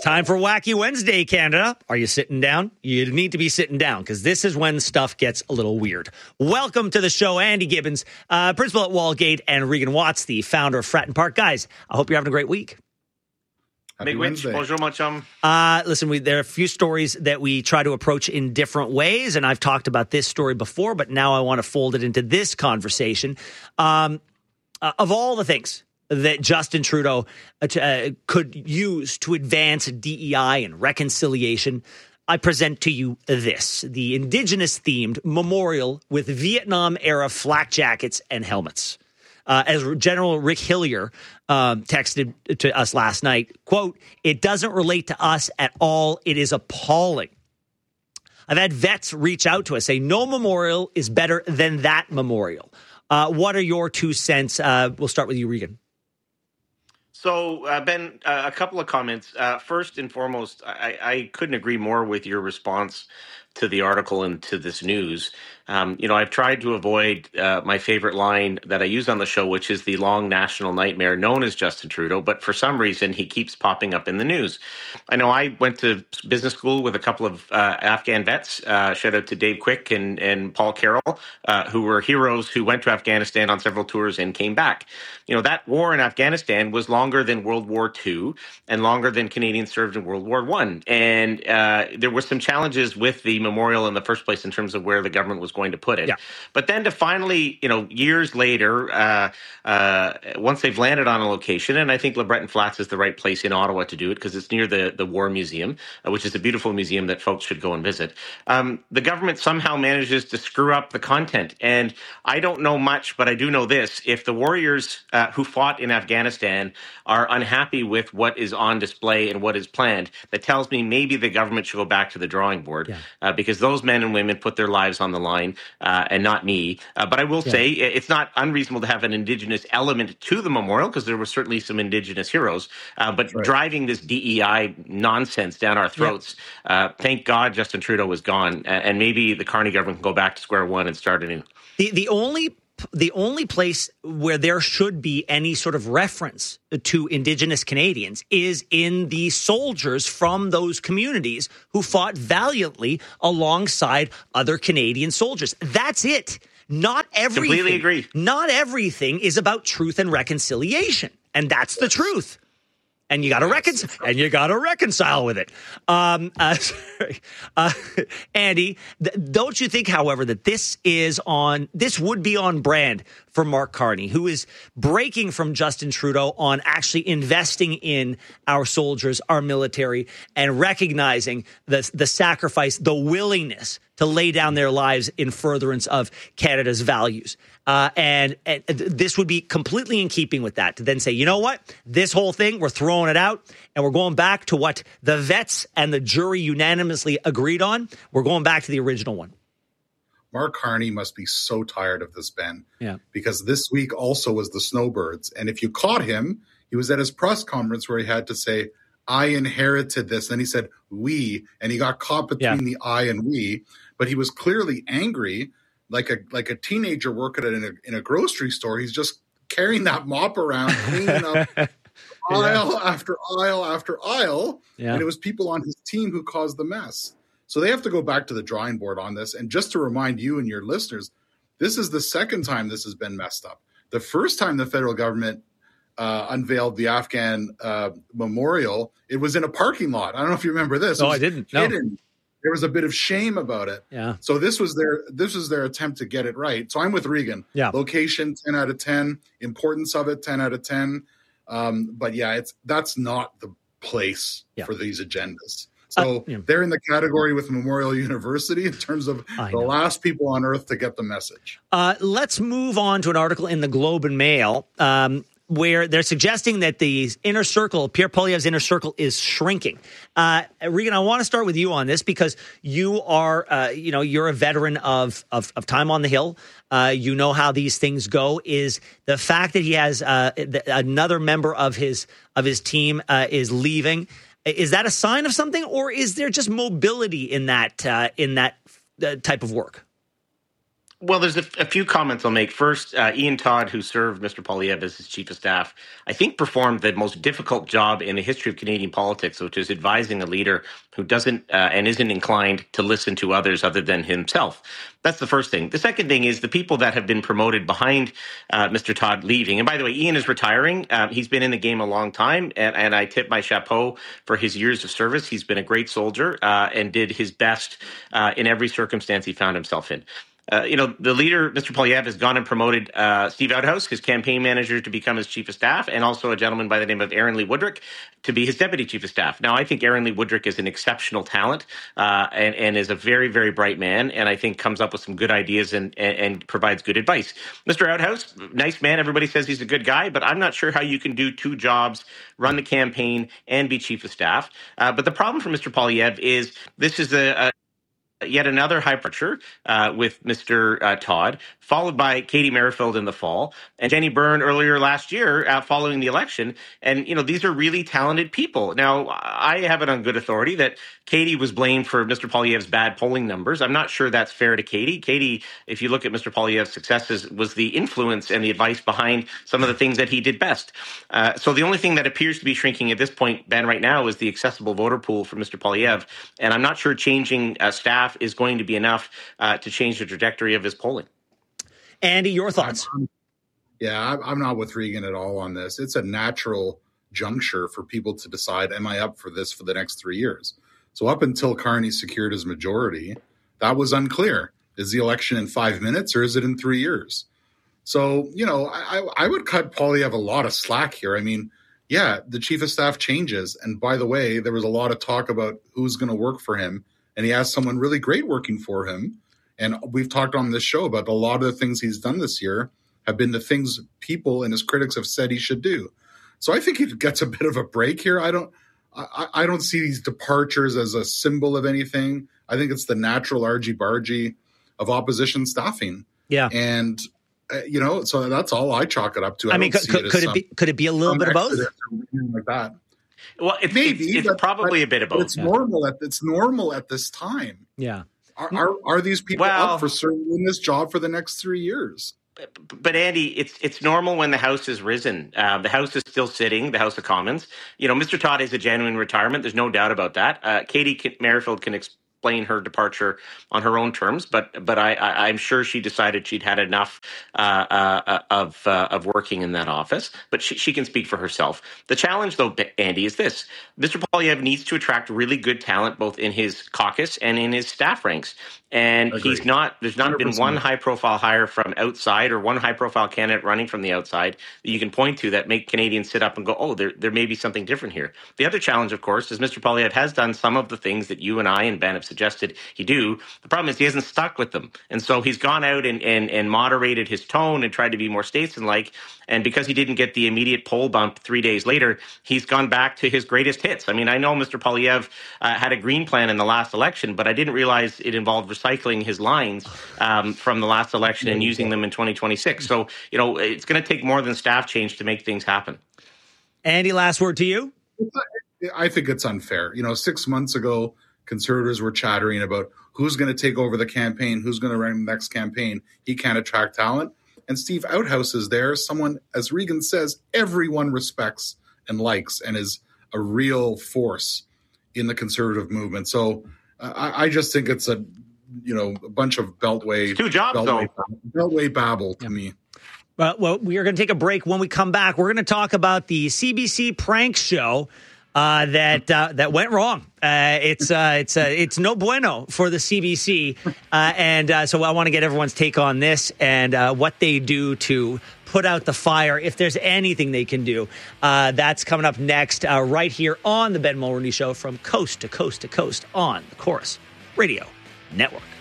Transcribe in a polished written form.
time for Wacky Wednesday, Canada. Are you sitting down? You need to be sitting down because this is when stuff gets a little weird. Welcome to the show, Andy Gibbons, principal at Walgate, and Regan Watts, the founder of Fratton Park. Guys, I hope you're having a great week. Happy Wednesday. Bonjour, mon chum. Listen, there are a few stories that we try to approach in different ways, and I've talked about this story before, but now I want to fold it into this conversation. Of all the things that Justin Trudeau could use to advance DEI and reconciliation, I present to you the Indigenous-themed memorial with Vietnam-era flak jackets and helmets. As General Rick Hillier texted to us last night, quote, "It doesn't relate to us at all. It is appalling." I've had vets reach out to us, say no memorial is better than that memorial. What are your 2 cents? We'll start with you, Regan. So, Ben, a couple of comments. First and foremost, I couldn't agree more with your response to the article and to this news. I've tried to avoid my favorite line that I use on the show, which is the long national nightmare known as Justin Trudeau, but for some reason he keeps popping up in the news. I know I went to business school with a couple of Afghan vets. Shout out to Dave Quick and Paul Carroll, who were heroes who went to Afghanistan on several tours and came back. That war in Afghanistan was longer than World War II and longer than Canadians served in World War I. And there were some challenges with the memorial in the first place in terms of where the government was going to put it. Yeah. But then to finally, years later, once they've landed on a location, and I think LeBreton Flats is the right place in Ottawa to do it because it's near the War Museum, which is a beautiful museum that folks should go and visit. The government somehow manages to screw up the content. And I don't know much, but I do know this. If the warriors who fought in Afghanistan are unhappy with what is on display and what is planned, that tells me maybe the government should go back to the drawing board because those men and women put their lives on the line. And not me. But I will say it's not unreasonable to have an Indigenous element to the memorial because there were certainly some Indigenous heroes. But driving this DEI nonsense down our throats, thank God Justin Trudeau was gone. And maybe the Carney government can go back to square one and start anew. The only place where there should be any sort of reference to Indigenous Canadians is in the soldiers from those communities who fought valiantly alongside other Canadian soldiers. That's it. Not everything. Completely agree. Not everything is about truth and reconciliation, and that's the truth. And you got to reconcile with it. Andy, don't you think, however, that this would be on brand for Mark Carney, who is breaking from Justin Trudeau on actually investing in our soldiers, our military, and recognizing the sacrifice, the willingness to lay down their lives in furtherance of Canada's values. And this would be completely in keeping with that, to then say, you know what, this whole thing, we're throwing it out and we're going back to what the vets and the jury unanimously agreed on. We're going back to the original one. Mark Carney must be so tired of this, Ben. Yeah. Because this week also was the Snowbirds. And if you caught him, he was at his press conference where he had to say, I inherited this. Then he said, we, and he got caught between the I and we. But he was clearly angry, like a teenager working in a grocery store. He's just carrying that mop around, cleaning up aisle after aisle after aisle. Yeah. And it was people on his team who caused the mess. So they have to go back to the drawing board on this. And just to remind you and your listeners, this is the second time this has been messed up. The first time the federal government unveiled the Afghan memorial, it was in a parking lot. I don't know if you remember this. No, I didn't. Hidden. No. There was a bit of shame about it. Yeah. So this was their attempt to get it right. So I'm with Regan. Yeah. Location, 10 out of 10. Importance of it, 10 out of 10. But that's not the place for these agendas. So they're in the category with Memorial University in terms of the last people on earth to get the message. Let's move on to an article in the Globe and Mail where they're suggesting that the inner circle, Pierre Poilievre's inner circle, is shrinking. Regan, I want to start with you on this because you are, you're a veteran of time on the Hill. You know how these things go. Is the fact that he has another member of his team is leaving? Is that a sign of something, or is there just mobility in that type of work? Well, there's a few comments I'll make. First, Ian Todd, who served Mr. Poilievre as his chief of staff, I think performed the most difficult job in the history of Canadian politics, which is advising a leader who doesn't and isn't inclined to listen to others other than himself. That's the first thing. The second thing is the people that have been promoted behind Mr. Todd leaving. And by the way, Ian is retiring. He's been in the game a long time, and I tip my chapeau for his years of service. He's been a great soldier and did his best in every circumstance he found himself in. The leader, Mr. Poilievre, has gone and promoted Steve Outhouse, his campaign manager, to become his chief of staff, and also a gentleman by the name of Aaron Lee Woodrick to be his deputy chief of staff. Now, I think Aaron Lee Woodrick is an exceptional talent and is a very, very bright man, and I think comes up with some good ideas and provides good advice. Mr. Outhouse, nice man. Everybody says he's a good guy, but I'm not sure how you can do two jobs, run the campaign, and be chief of staff. But the problem for Mr. Poilievre is this is yet another high pressure with Mr. Todd, followed by Katie Merrifield in the fall, and Jenny Byrne earlier last year following the election. And, these are really talented people. Now, I have it on good authority that Katie was blamed for Mr. Poilievre's bad polling numbers. I'm not sure that's fair to Katie. Katie, if you look at Mr. Poilievre's successes, was the influence and the advice behind some of the things that he did best. So the only thing that appears to be shrinking at this point, Ben, right now, is the accessible voter pool for Mr. Poilievre. And I'm not sure changing staff is going to be enough to change the trajectory of his polling. Andy, your thoughts? I'm not with Regan at all on this. It's a natural juncture for people to decide, am I up for this for the next 3 years? So up until Carney secured his majority, that was unclear. Is the election in 5 minutes or is it in 3 years? So, I would cut Poilievre a lot of slack here. I mean, the chief of staff changes. And by the way, there was a lot of talk about who's going to work for him. And he has someone really great working for him. And we've talked on this show about a lot of the things he's done this year have been the things people and his critics have said he should do. So I think he gets a bit of a break here. I don't see these departures as a symbol of anything. I think it's the natural argy-bargy of opposition staffing. Yeah. And, so that's all I chalk it up to. I mean, could it be a little bit of both? Like that. Well, it's probably a bit of both. It's normal at this time. Yeah. Are these people up for serving this job for the next 3 years? But Andy, it's normal when the House has risen. The House is still sitting, the House of Commons. Mr. Todd is a genuine retirement. There's no doubt about that. Katie Merrifield can explain her departure on her own terms, but I'm sure she decided she'd had enough of working in that office. But she can speak for herself. The challenge, though, Andy, is this: Mr. Poilievre needs to attract really good talent, both in his caucus and in his staff ranks. And there's not 100%. Been one high-profile hire from outside or one high-profile candidate running from the outside that you can point to that make Canadians sit up and go, oh, there may be something different here. The other challenge, of course, is Mr. Poilievre has done some of the things that you and I and Ben have suggested he do. The problem is he hasn't stuck with them. And so he's gone out and moderated his tone and tried to be more statesman-like. And because he didn't get the immediate poll bump 3 days later, he's gone back to his greatest hits. I mean, I know Mr. Poilievre had a green plan in the last election, but I didn't realize it involved recycling his lines from the last election and using them in 2026. So, it's going to take more than staff change to make things happen. Andy, last word to you. I think it's unfair. 6 months ago, Conservatives were chattering about who's going to take over the campaign, who's going to run the next campaign. He can't attract talent. And Steve Outhouse is there, someone, as Regan says, everyone respects and likes and is a real force in the Conservative movement. So I just think it's a bunch of Beltway. 2 jobs, Beltway babble to me. Well, we are going to take a break. When we come back, we're going to talk about the CBC prank show that went wrong. It's no bueno for the CBC, and so I want to get everyone's take on this and what they do to put out the fire. If there's anything they can do, that's coming up next, right here on the Ben Mulroney Show, from coast to coast to coast on the Corus Radio Network.